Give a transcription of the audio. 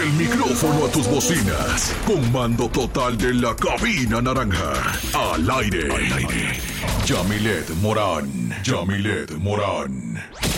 el micrófono a tus bocinas. Con mando total de la cabina naranja. Al aire. Yamilet Morán.